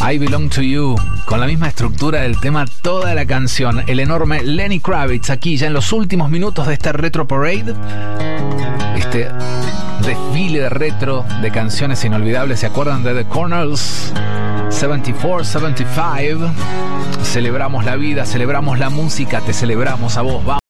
I Belong to You, con la misma estructura del tema, toda la canción. El enorme Lenny Kravitz aquí ya en los últimos minutos de este Retro Parade. Este desfile de retro de canciones inolvidables. ¿Se acuerdan de The Corners? 74, 75. Celebramos la vida, celebramos la música, te celebramos a vos. Vamos.